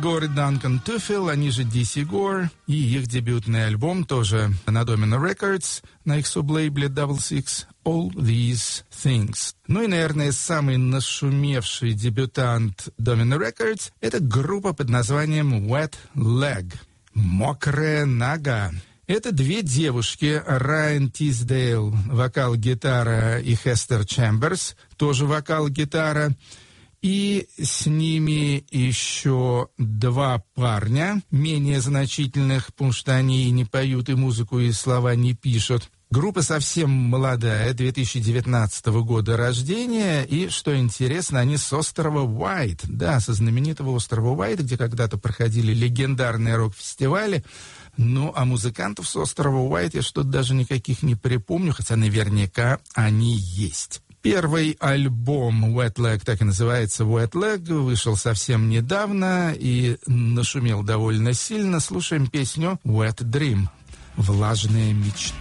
Гор и Данкан Туфел, они же DC Gore, и их дебютный альбом тоже на Domino Records, на их сублейбле Double Six, All These Things. Ну и, наверное, самый нашумевший дебютант Domino Records — это группа под названием Wet Leg, «Мокрая нога». Это две девушки, Райан Тиздейл, вокал-гитара, и Хестер Чемберс, тоже вокал-гитара. И с ними еще два парня, менее значительных, потому что они и не поют, и музыку, и слова не пишут. Группа совсем молодая, 2019 года рождения, и, что интересно, они с острова Уайт, да, со знаменитого острова Уайт, где когда-то проходили легендарные рок-фестивали. Ну, а музыкантов с острова Уайт я что-то даже никаких не припомню, хотя наверняка они есть. Первый альбом Wet Leg, так и называется Wet Leg, вышел совсем недавно и нашумел довольно сильно. Слушаем песню Wet Dream, «Влажная мечта».